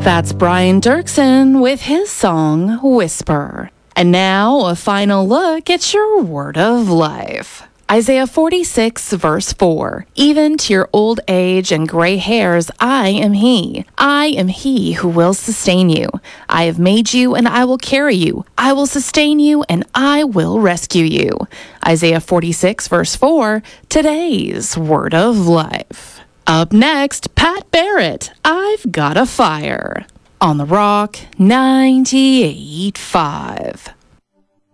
That's Brian Dirksen with his song, Whisper. And now, a final look at your word of life. Isaiah 46, verse 4. Even to your old age and gray hairs, I am He. I am He who will sustain you. I have made you, and I will carry you. I will sustain you, and I will rescue you. Isaiah 46, verse 4, today's word of life. Up next, Pat Barrett, I've Got a Fire. On the Rock 98.5.